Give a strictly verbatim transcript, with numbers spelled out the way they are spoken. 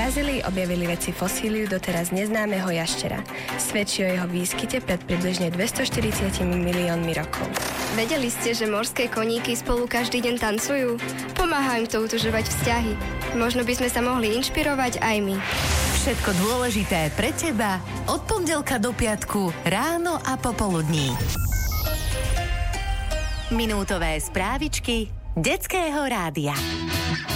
Brazílii objavili vedci fosíliu doteraz neznámeho jaštera. Svedčí o jeho výskyte pred približne dvestoštyridsať miliónmi rokov. Vedeli ste, že morské koníky spolu každý deň tancujú? Pomáha im to utužovať vzťahy. Možno by sme sa mohli inšpirovať aj my. Všetko dôležité pre teba od pondelka do piatku ráno a popoludní. Minútové správičky Detského rádia.